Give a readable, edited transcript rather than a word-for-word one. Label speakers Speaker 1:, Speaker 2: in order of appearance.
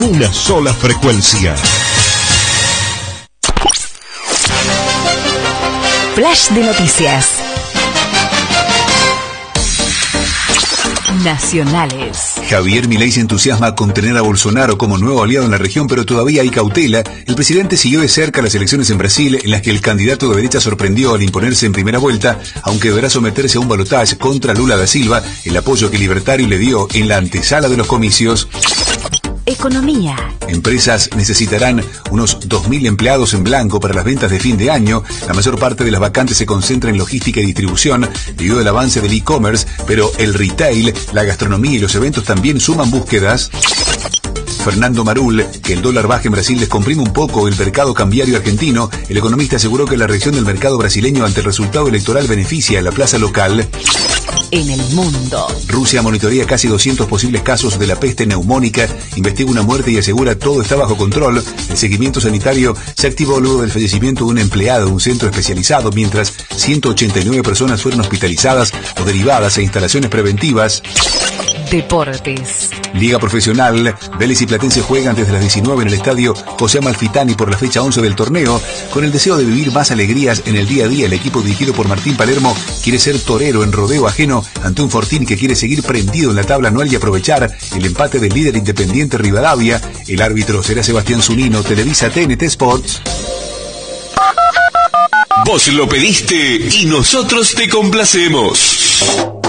Speaker 1: Una sola frecuencia.
Speaker 2: Flash de noticias. Nacionales.
Speaker 3: Javier Milei se entusiasma con tener a Bolsonaro como nuevo aliado en la región, pero todavía hay cautela. El presidente siguió de cerca las elecciones en Brasil, en las que el candidato de derecha sorprendió al imponerse en primera vuelta, aunque deberá someterse a un balotaje contra Lula da Silva, el apoyo que Libertario le dio en la antesala de los comicios.
Speaker 2: Economía.
Speaker 3: Empresas necesitarán unos 2.000 empleados en blanco para las ventas de fin de año. La mayor parte de las vacantes se concentra en logística y distribución debido al avance del e-commerce, pero el retail, la gastronomía y los eventos también suman búsquedas. Fernando Marul, que el dólar baje en Brasil descomprime un poco el mercado cambiario argentino. El economista aseguró que la reacción del mercado brasileño ante el resultado electoral beneficia a la plaza local.
Speaker 2: En el mundo.
Speaker 3: Rusia monitorea casi 200 posibles casos de la peste neumónica, investiga una muerte y asegura todo está bajo control. El seguimiento sanitario se activó luego del fallecimiento de un empleado de un centro especializado, mientras 189 personas fueron hospitalizadas o derivadas a instalaciones preventivas.
Speaker 2: Deportes.
Speaker 3: Liga Profesional. Vélez y Platense juegan desde las 19 en el estadio José Amalfitani por la fecha 11 del torneo. Con el deseo de vivir más alegrías en el día a día, el equipo dirigido por Martín Palermo quiere ser torero en rodeo ajeno ante un Fortín que quiere seguir prendido en la tabla anual y aprovechar el empate del líder Independiente Rivadavia. El árbitro será Sebastián Zunino. Televisa TNT Sports.
Speaker 1: Vos lo pediste y nosotros te complacemos.